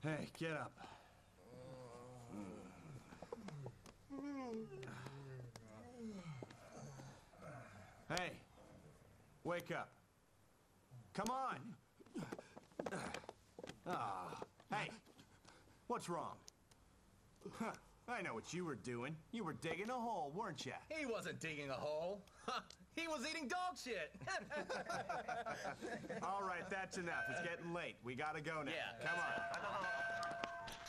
Hey, get up. Hey, wake up. Come on. Hey, what's wrong? Huh, I know what you were doing. You were digging a hole, weren't you? He wasn't digging a hole. He was eating dog shit. All right, that's enough. It's getting late. We gotta go now. Yeah. Come on.